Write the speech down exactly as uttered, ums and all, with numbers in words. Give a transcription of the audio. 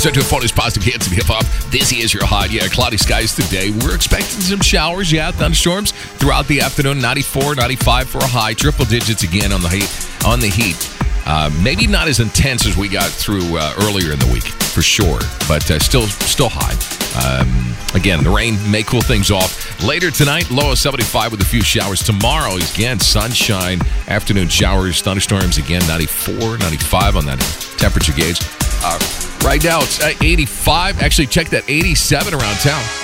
percent to a phone is positive hits and hip hop. This is your hot. Yeah, cloudy skies today. We're expecting some showers. Yeah, thunderstorms throughout the afternoon. ninety-four, ninety-five for a high. Triple digits again on the heat. On the heat. Uh, maybe not as intense as we got through uh, earlier in the week, for sure, but uh, still still high. Um, again, the rain may cool things off. Later tonight, low of seventy-five with a few showers. Tomorrow, again, sunshine, afternoon showers, thunderstorms, again, ninety-four, ninety-five on that temperature gauge. Uh, right now, it's uh, eighty-five. Actually, check that, eighty-seven around town.